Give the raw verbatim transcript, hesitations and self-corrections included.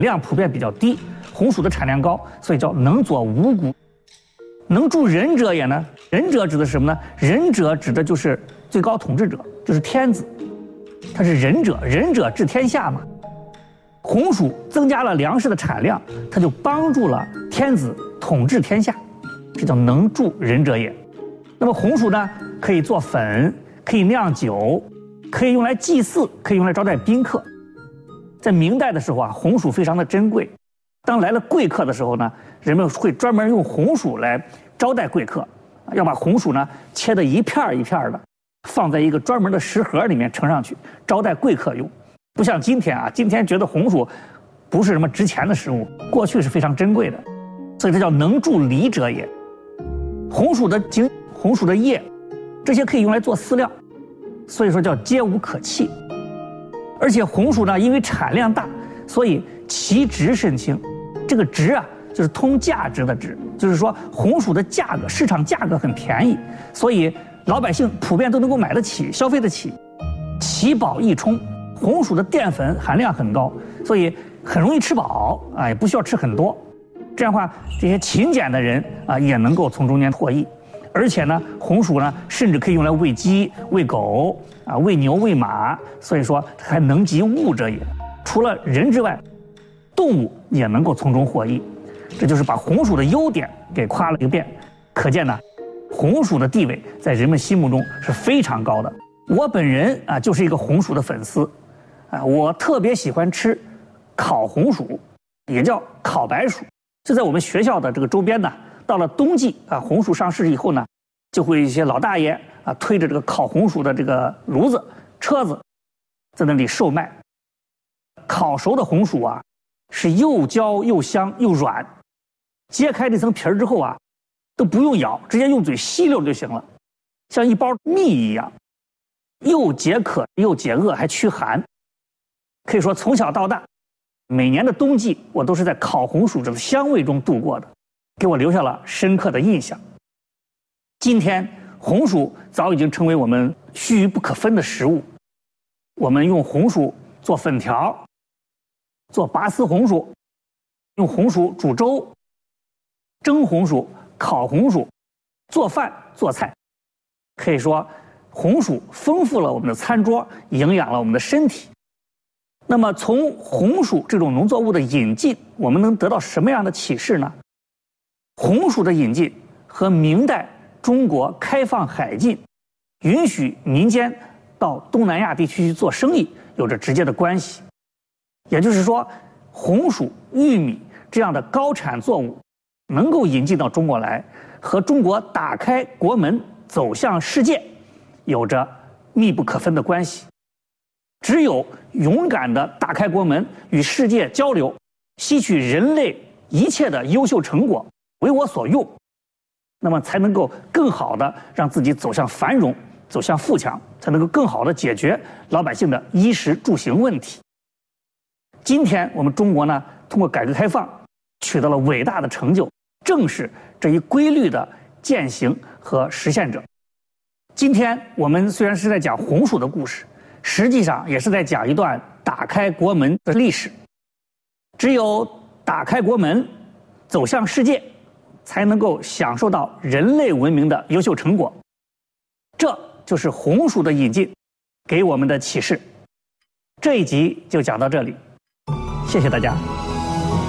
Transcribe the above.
量普遍比较低，红薯的产量高，所以叫能佐五谷。能助人者也呢？人者指的是什么呢？人者指的就是最高统治者，就是天子，他是仁者，仁者治天下嘛。红薯增加了粮食的产量，它就帮助了天子统治天下，这叫能助人者也。那么红薯呢，可以做粉，可以酿酒，可以用来祭祀，可以用来招待宾客。在明代的时候啊，红薯非常的珍贵。当来了贵客的时候呢，人们会专门用红薯来招待贵客，要把红薯呢切得一片一片的，放在一个专门的食盒里面盛上去，招待贵客用。不像今天啊，今天觉得红薯不是什么值钱的食物，过去是非常珍贵的，所以这叫能助礼者也。红薯的茎、红薯的叶，这些可以用来做饲料，所以说叫皆无可弃。而且红薯呢，因为产量大，所以其值甚轻。这个值啊，就是通价值的值，就是说红薯的价格，市场价格很便宜，所以老百姓普遍都能够买得起，消费得起。其饱易充，红薯的淀粉含量很高，所以很容易吃饱啊，也不需要吃很多。这样的话，这些勤俭的人啊，也能够从中间获益。而且呢，红薯呢，甚至可以用来喂鸡、喂狗啊、喂牛、喂马，所以说还能及物者也。除了人之外，动物也能够从中获益。这就是把红薯的优点给夸了一遍。可见呢，红薯的地位在人们心目中是非常高的。我本人啊，就是一个红薯的粉丝啊，我特别喜欢吃烤红薯，也叫烤白薯。就在我们学校的这个周边呢，到了冬季啊，红薯上市以后呢，就会一些老大爷啊推着这个烤红薯的这个炉子、车子，在那里售卖。烤熟的红薯啊，是又焦又香又软，揭开这层皮儿之后啊，都不用咬，直接用嘴吸溜就行了，像一包蜜一样，又解渴又解饿，还驱寒。可以说从小到大，每年的冬季我都是在烤红薯的香味中度过的，给我留下了深刻的印象。今天红薯早已经成为我们须臾不可分的食物，我们用红薯做粉条，做拔丝红薯，用红薯煮粥，蒸红薯、烤红薯，做饭做菜。可以说红薯丰富了我们的餐桌，营养了我们的身体。那么从红薯这种农作物的引进，我们能得到什么样的启示呢？红薯的引进和明代中国开放海禁，允许民间到东南亚地区去做生意有着直接的关系。也就是说，红薯、玉米这样的高产作物能够引进到中国来，和中国打开国门走向世界有着密不可分的关系。只有勇敢地打开国门，与世界交流，吸取人类一切的优秀成果，为我所用，那么才能够更好地让自己走向繁荣，走向富强，才能够更好地解决老百姓的衣食住行问题。今天我们中国呢，通过改革开放取得了伟大的成就，正是这一规律的践行和实现者。今天我们虽然是在讲红薯的故事，实际上也是在讲一段打开国门的历史。只有打开国门，走向世界，才能够享受到人类文明的优秀成果。这就是红薯的引进给我们的启示。这一集就讲到这里，谢谢大家。